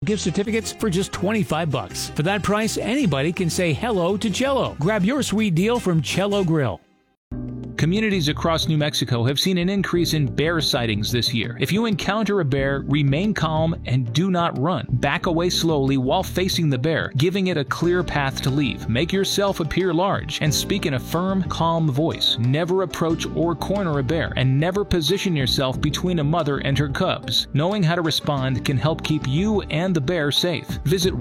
gift certificates for just $25. For that price, anybody can say hello to Cello. Grab your sweet deal from Cello Grill. Communities across New Mexico have seen an increase in bear sightings this year. If you encounter a bear, remain calm and do not run. Back away slowly while facing the bear, giving it a clear path to leave. Make yourself appear large and speak in a firm, calm voice. Never approach or corner a bear, and never position yourself between a mother and her cubs. Knowing how to respond can help keep you and the bear safe. Visit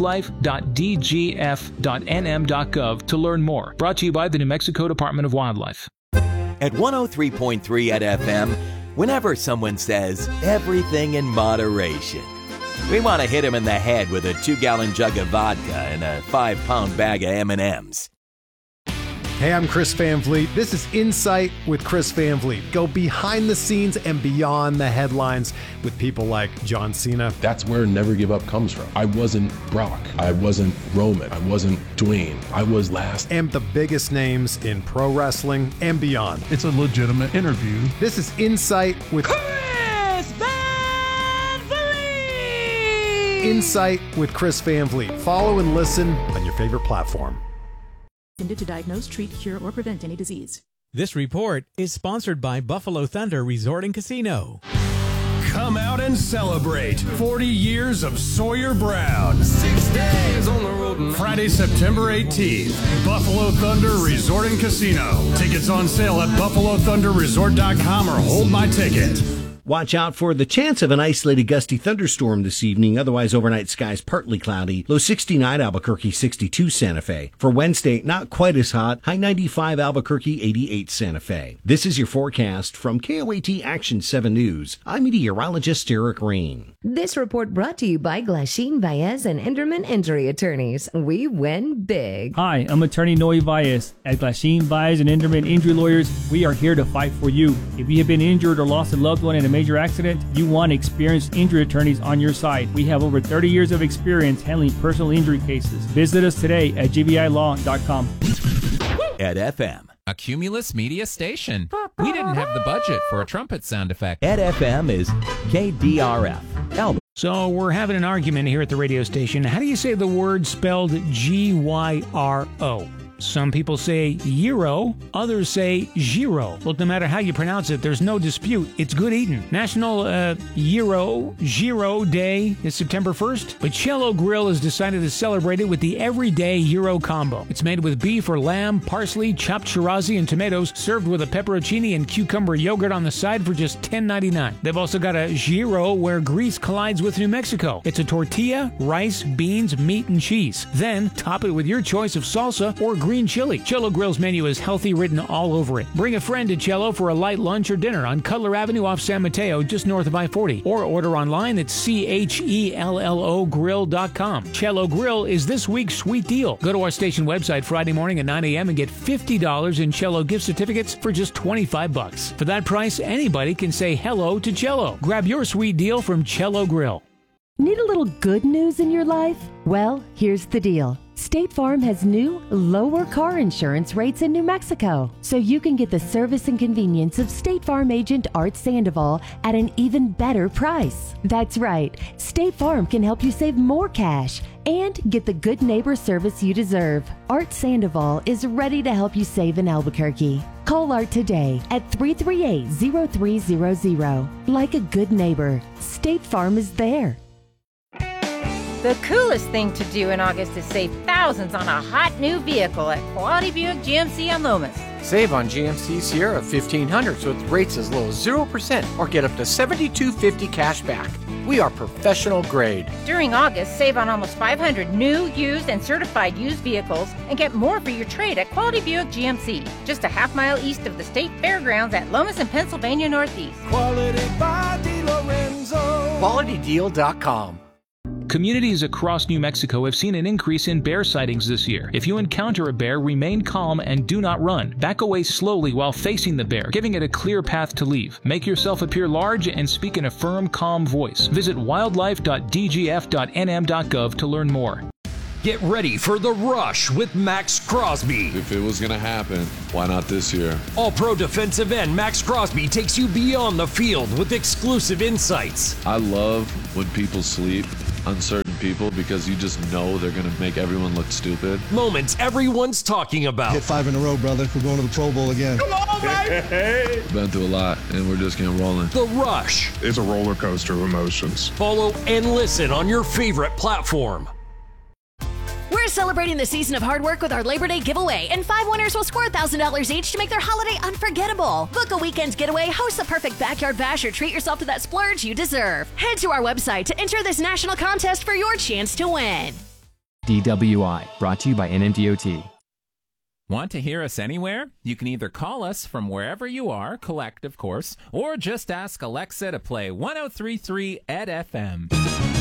wildlife.dgf.nm.gov to learn more. Brought to you by the New Mexico Department of Wildlife. At 103.3 at FM, whenever someone says everything in moderation, we want to hit them in the head with a 2-gallon jug of vodka and a 5-pound bag of M&Ms. Hey, I'm Chris Van Vliet. This is Insight with Chris Van Vliet. Go behind the scenes and beyond the headlines with people like John Cena. That's where Never Give Up comes from. I wasn't Brock. I wasn't Roman. I wasn't Dwayne. I was last. And the biggest names in pro wrestling and beyond. It's a legitimate interview. This is Insight with Chris Van Vliet. Insight with Chris Van Vliet. Follow and listen on your favorite platform. Intended to diagnose, treat, cure, or prevent any disease. This report is sponsored by Buffalo Thunder Resort and Casino. Come out and celebrate 40 years of Sawyer Brown. 6 days on the road. Friday, September 18th, Buffalo Thunder Resort and Casino. Tickets on sale at buffalothunderresort.com or hold my ticket. Watch out for the chance of an isolated gusty thunderstorm this evening. Otherwise, overnight skies partly cloudy. Low 69 Albuquerque, 62 Santa Fe. For Wednesday, not quite as hot. High 95 Albuquerque, 88 Santa Fe. This is your forecast from KOAT Action 7 News. I'm meteorologist Eric Rain. This report brought to you by Glasheen, Baez, and Enderman Injury Attorneys. We win big. Hi, I'm attorney Noe Baez. At Glasheen, Baez, and Enderman Injury Lawyers, we are here to fight for you. If you have been injured or lost a loved one in a major accident, you want experienced injury attorneys on your side. We have over 30 years of experience handling personal injury cases. Visit us today at gbilaw.com. At FM, a Cumulus media station. We didn't have the budget for a trumpet sound effect. At FM is KDRF. So we're having an argument here at the radio station. How do you say the word spelled G-Y-R-O? Some people say gyro, others say gyro. Look, no matter how you pronounce it, there's no dispute. It's good eating. National Gyro Day is September 1st, but Cello Grill has decided to celebrate it with the Everyday Gyro Combo. It's made with beef or lamb, parsley, chopped chirazi, and tomatoes, served with a pepperoncini and cucumber yogurt on the side for just $10.99. They've also got a gyro where grease collides with New Mexico. It's a tortilla, rice, beans, meat, and cheese. Then top it with your choice of salsa or green chili. Cello Grill's menu is healthy written all over it. Bring a friend to Cello for a light lunch or dinner on Cutler Avenue off San Mateo, just north of I-40. Or order online at CHELLOGrill.com. Cello Grill is this week's sweet deal. Go to our station website Friday morning at 9 a.m. and get $50 in Cello gift certificates for just $25. For that price, anybody can say hello to Cello. Grab your sweet deal from Cello Grill. Need a little good news in your life? Well, here's the deal. State Farm has new, lower car insurance rates in New Mexico, so you can get the service and convenience of State Farm agent Art Sandoval at an even better price. That's right, State Farm can help you save more cash and get the good neighbor service you deserve. Art Sandoval is ready to help you save in Albuquerque. Call Art today at 338-0300. Like a good neighbor, State Farm is there. The coolest thing to do in August is save thousands on a hot new vehicle at Quality Buick GMC on Lomas. Save on GMC Sierra 1500s with rates as low as 0% or get up to $7,250 cash back. We are professional grade. During August, save on almost 500 new, used, and certified used vehicles and get more for your trade at Quality Buick GMC, just a half-mile east of the State Fairgrounds at Lomas and Pennsylvania Northeast. Quality by DiLorenzo. QualityDeal.com. Communities across New Mexico have seen an increase in bear sightings this year. If you encounter a bear, remain calm and do not run. Back away slowly while facing the bear, giving it a clear path to leave. Make yourself appear large and speak in a firm, calm voice. Visit wildlife.dgf.nm.gov to learn more. Get ready for The Rush with Max Crosby. If it was going to happen, why not this year? All-Pro defensive end Max Crosby takes you beyond the field with exclusive insights. I love when people sleep. Uncertain people because you just know they're going to make everyone look stupid. Moments everyone's talking about. Hit 5 in a row, brother. We're going to the Pro Bowl again. Come on, baby! Been through a lot, and we're just getting rolling. The Rush. It's a roller coaster of emotions. Follow and listen on your favorite platform. We're celebrating the season of hard work with our Labor Day giveaway, and 5 winners will score $1,000 each to make their holiday unforgettable. Book a weekend getaway, host the perfect backyard bash, or treat yourself to that splurge you deserve. Head to our website to enter this national contest for your chance to win. DWI, brought to you by NMDOT. Want to hear us anywhere? You can either call us from wherever you are, collect, of course, or just ask Alexa to play 103.3 at FM.